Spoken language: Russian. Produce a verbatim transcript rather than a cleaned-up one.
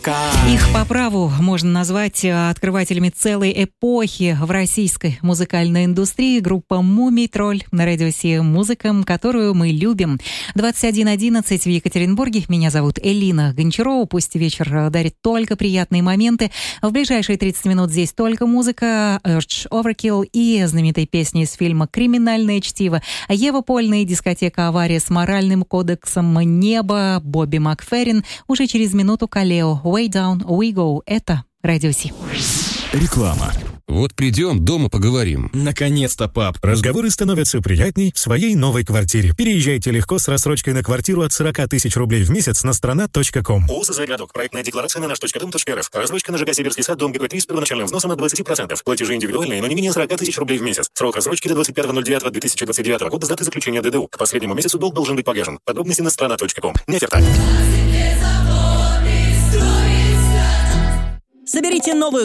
Их по праву можно назвать открывателями целой эпохи в российской музыкальной индустрии. Группа «Мумий Тролль» на радио Си, музыка, которую мы любим. двадцать один одиннадцать в Екатеринбурге. Меня зовут Элина Гончарова. Пусть вечер дарит только приятные моменты. В ближайшие тридцать минут здесь только музыка, Urge Overkill и знаменитые песни из фильма «Криминальное чтиво», Ева Польна и дискотека «Авария» с моральным кодексом «Небо», Бобби Макферрин. Уже через минуту Калео «Way Down We Go». Это Радио Си. Реклама. Вот придем, дома поговорим. Наконец-то, пап. Разговоры становятся приятней в своей новой квартире. Переезжайте легко с рассрочкой на квартиру от сорок тысяч рублей в месяц на страна точка ком. ООО «Городок». Проектная декларация на наш точка дом точка рф. Рассрочка на ЖК «Сибирский сад», дом ГП-три с первоначальным взносом от двадцать процентов. Платежи индивидуальные, но не менее сорок тысяч рублей в месяц. Срок рассрочки до двадцать пятого ноль девятого две тысячи двадцать девятого года с даты заключения ДДУ. К последнему месяцу долг должен быть погашен. Подробности на страна точка ком. Не оферта. Соберите новую